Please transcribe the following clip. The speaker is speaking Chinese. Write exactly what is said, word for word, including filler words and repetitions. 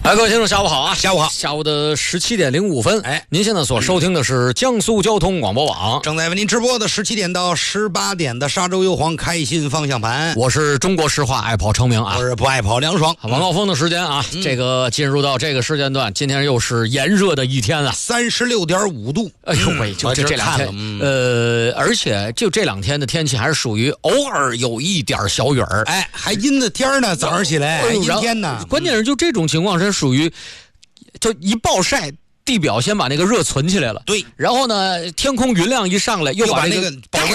哎，各位听众，下午好啊！ 下午好， 下午的十七点零五分。 哎， 您现在所收听的是江苏交通广播网， 正在为您直播的十七点到十八点的沙洲油黄开心方向盘。 我是中国石化爱跑成名啊， 我是不爱跑梁爽。 晚高峰的时间啊，嗯、这个进入到这个时间段，今天又是炎热的一天啊， 三十六点五度。 哎呦喂，就这这两天，嗯、呃，而且就这两天的天气还是属于偶尔有一点小雨儿， 哎，还阴的天呢，早上起来还阴天呢。 关键是就这种情况是属于。就一暴晒，地表先把那个热存起来了， 对， 然后呢，天空云量一上来，又把那个